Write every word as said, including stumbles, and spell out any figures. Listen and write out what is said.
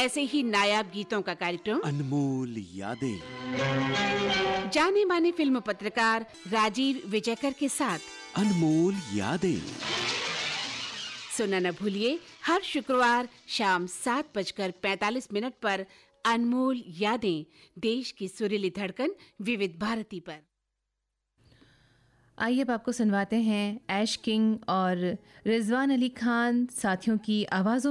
ऐसे ही नायाब गीतों का कार्यक्रम अनमोल यादें। जाने माने फिल्म पत्रकार राजीव विजयकर के साथ अनमोल यादें सुनना न भूलिए, हर शुक्रवार शाम सात बजकर पैंतालीस मिनट पर अनमोल यादें, देश की सुरीली धड़कन विविध भारती पर। आइए अब आपको सुनवाते हैं ऐश किंग और रिजवान अली खान साथियों की आवाज़ों